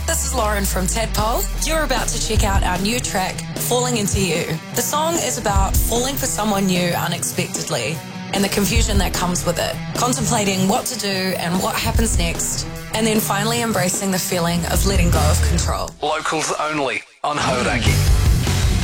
This is Lauren from Tadpole. You're about to check out our new track, Falling Into You. The song is about falling for someone new unexpectedly and the confusion that comes with it, contemplating what to do and what happens next, and then finally embracing the feeling of letting go of control. Locals only on Hauraki.